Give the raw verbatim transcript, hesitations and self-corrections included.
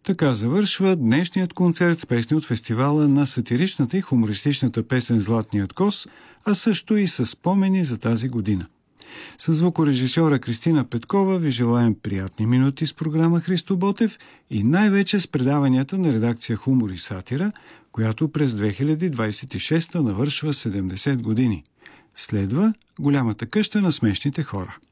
Така завършва днешният концерт с песни от фестивала на сатиричната и хумористичната песен «Златният кос», а също и с спомени за тази година. С звукорежисьора Кристина Петкова ви желаем приятни минути с програма Христо Ботев и най-вече с предаванията на редакция «Хумор и сатира», която през две хиляди двадесет и шеста навършва седемдесет години. Следва голямата къща на смешните хора.